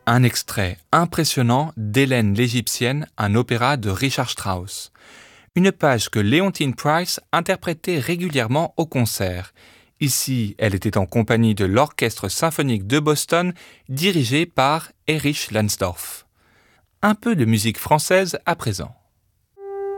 Un extrait impressionnant d'Hélène l'Égyptienne, un opéra de Richard Strauss. Une page que Leontine Price interprétait régulièrement au concert. Ici, elle était en compagnie de l'Orchestre symphonique de Boston, dirigé par Erich Lansdorf. Un peu de musique française à présent.